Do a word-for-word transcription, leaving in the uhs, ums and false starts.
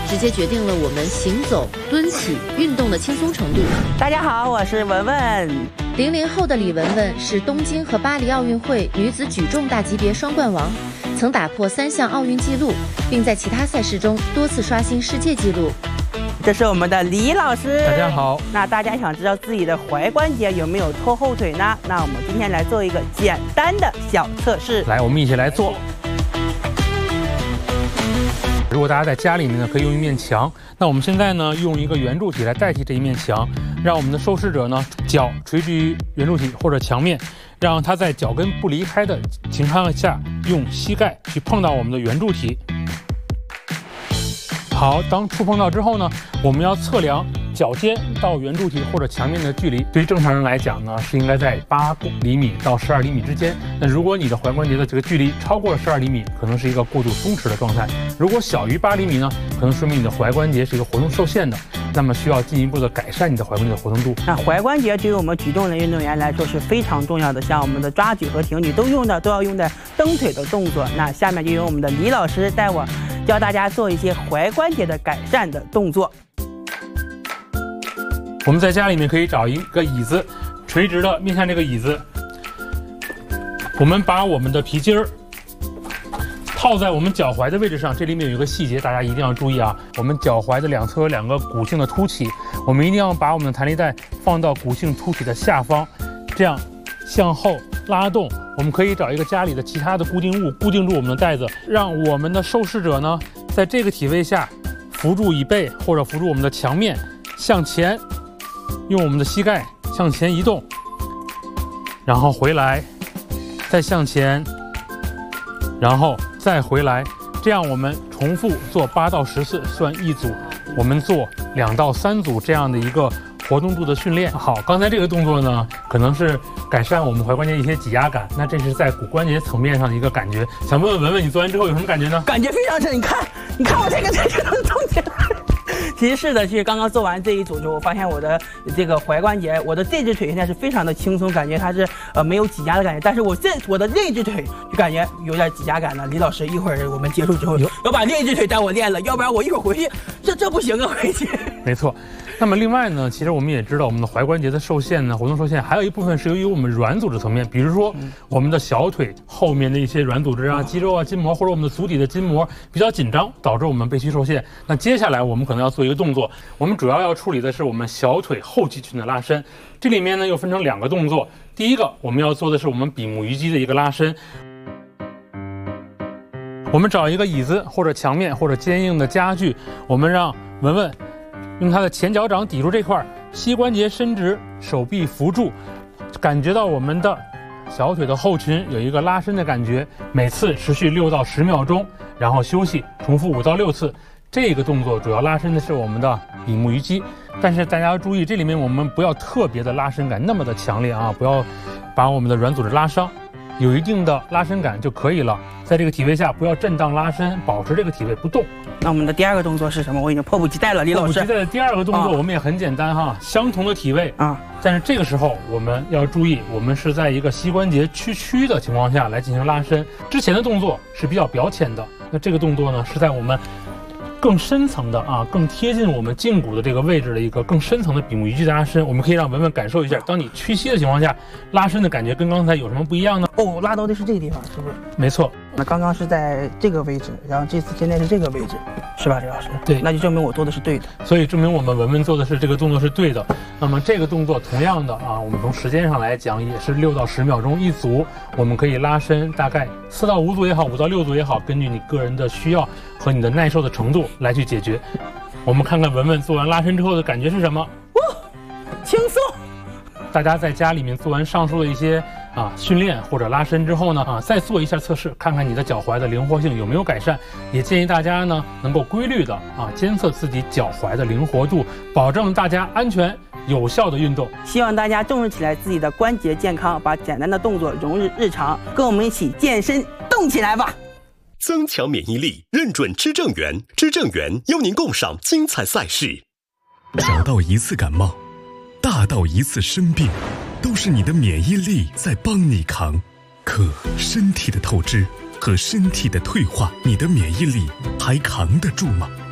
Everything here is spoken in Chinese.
直接决定了我们行走、蹲起、运动的轻松程度。 大家好，我是文文。 零零后的李雯雯是东京和巴黎奥运会女子举重大级别双冠王，曾打破三项奥运纪录，并在其他赛事中多次刷新世界纪录。 这是我们的李老师。 大家好。 那大家想知道自己的踝关节有没有拖后腿呢？那我们今天来做一个简单的小测试。 来，我们一起来做。如果大家在家里面呢，可以用一面墙。那我们现在呢，用一个圆柱体来代替这一面墙，让我们的受试者呢，脚垂直于圆柱体或者墙面，让他在脚跟不离开的情况下，用膝盖去碰到我们的圆柱体。好，当触碰到之后呢，我们要测量脚尖到圆柱体或者墙面的距离。对于正常人来讲呢，是应该在八厘米到十二厘米之间。那如果你的踝关节的这个距离超过了十二厘米，可能是一个过度松弛的状态；如果小于八厘米呢，可能说明你的踝关节是一个活动受限的，那么需要进一步的改善你的踝关节的活动度。 那踝关节对于我们举重的运动员来说是非常重要的，像我们的抓举和挺举都用的都要用在蹬腿的动作。那下面就由我们的李老师带我教大家做一些踝关节的改善的动作。 我们在家里面可以找一个椅子，垂直的面向这个椅子，我们把我们的皮筋儿套在我们脚踝的位置上。这里面有一个细节，大家一定要注意啊！我们脚踝的两侧有两个骨性的凸起，我们一定要把我们的弹力带放到骨性凸起的下方，这样向后拉动。我们可以找一个家里的其他的固定物固定住我们的带子，让我们的受试者呢，在这个体位下扶住椅背或者扶住我们的墙面，向前用我们的膝盖向前移动，然后回来，再向前，然后再回来，这样我们重复做八到十次，算一组。我们做两到三组这样的一个活动度的训练。好，刚才这个动作呢，可能是改善我们踝关节一些挤压感，那这是在骨关节层面上的一个感觉。想问问文文，你做完之后有什么感觉呢？ 感觉非常深，你看，你看我这个这个能动起来。其实是的，其实刚刚做完这一组之后，我发现我的这个踝关节，我的这只腿现在是非常的轻松，感觉它是呃没有挤压的感觉，但是我这我的另一只腿就感觉有点挤压感了。李老师，一会儿我们结束之后要把另一只腿带我练了，要不然我一会儿回去这这不行啊，回去。 没错。那么另外呢，其实我们也知道，我们的踝关节的受限呢，活动受限，还有一部分是由于我们软组织层面，比如说我们的小腿后面的一些软组织啊、肌肉啊、筋膜，或者我们的足底的筋膜比较紧张，导致我们背屈受限。那接下来我们可能要做一个动作，我们主要要处理的是我们小腿后肌群的拉伸。这里面呢又分成两个动作，第一个我们要做的是我们比目鱼肌的一个拉伸。我们找一个椅子或者墙面或者坚硬的家具，我们让文文用他的前脚掌抵住这块，膝关节伸直，手臂扶住，感觉到我们的小腿的后群有一个拉伸的感觉。每次持续六到十秒钟，然后休息，重复五到六次。这个动作主要拉伸的是我们的比目鱼肌，但是大家要注意，这里面我们不要特别的拉伸感那么的强烈啊，不要把我们的软组织拉伤，有一定的拉伸感就可以了。在这个体位下，不要震荡拉伸，保持这个体位不动。 那我们的第二个动作是什么？我已经迫不及待了，李老师。 迫不及待的第二个动作我们也很简单哈，啊、相同的体位啊，但是这个时候我们要注意，我们是在一个膝关节屈曲的情况下来进行拉伸。之前的动作是比较表浅的，那这个动作呢是在我们更深层的啊，更贴近我们胫骨的这个位置的一个更深层的比目鱼肌的拉伸。我们可以让文文感受一下，当你屈膝的情况下，拉伸的感觉跟刚才有什么不一样呢？ 哦，拉到的是这个地方，是不是？ 没错。 那刚刚是在这个位置，然后这次现在是这个位置，是吧，李老师？ 对， 那就证明我做的是对的。 所以证明我们文文做的是这个动作是对的。那么这个动作同样的啊，我们从时间上来讲也是六到十秒钟一组，我们可以拉伸大概四到五组也好，五到六组也好，根据你个人的需要和你的耐受的程度来去解决。我们看看文文做完拉伸之后的感觉是什么？ 哇，轻松！ 大家在家里面做完上述的一些啊训练或者拉伸之后呢，啊再做一下测试，看看你的脚踝的灵活性有没有改善。也建议大家呢能够规律的啊监测自己脚踝的灵活度，保证大家安全有效的运动。 希望大家重视起来自己的关节健康，把简单的动作融入日常，跟我们一起健身动起来吧！ 增强免疫力，认准知正源，知正源邀您共赏精彩赛事。 小到一次感冒，大到一次生病，都是你的免疫力在帮你扛。可身体的透支和身体的退化，你的免疫力还扛得住吗？